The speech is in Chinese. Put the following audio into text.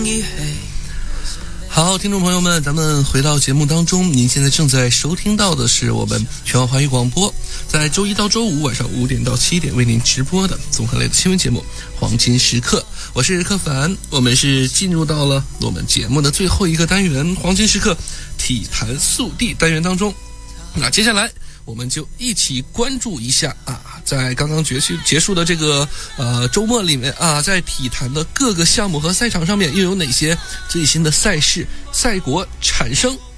好，听众朋友们，咱们回到节目当中，您现在正在收听到的是我们全网华语广播在周一到周五晚上5点到7点为您直播的综合类的新闻节目黄金时刻，我是柯凡。我们是进入到了我们节目的最后一个单元黄金时刻体坛速递单元当中。那接下来我们就一起关注一下在刚刚结束的这个周末里面在体坛的各个项目和赛场上面又有哪些最新的赛事赛果产生